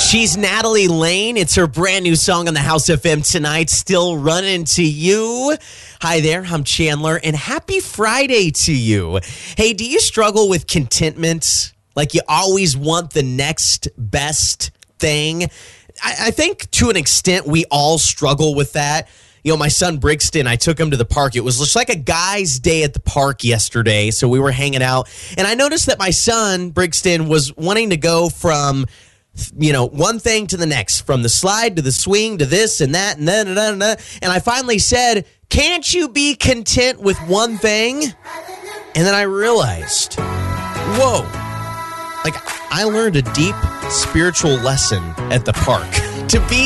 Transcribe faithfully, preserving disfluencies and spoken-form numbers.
She's Natalie Lane. It's her brand new song on the House F M tonight, Still Running to You. Hi there, I'm Chandler, and happy Friday to you. Hey, do you struggle with contentment? Like you always want the next best thing? I, I think to an extent we all struggle with that. You know, my son Brixton, I took him to the park. It was just like a guy's day at the park yesterday, so we were hanging out. And I noticed that my son, Brixton, was wanting to go from, you know, one thing to the next, from the slide to the swing to this and that and then and then and then. And I finally said, can't you be content with one thing? And then I realized, whoa, like I learned a deep spiritual lesson at the park. To be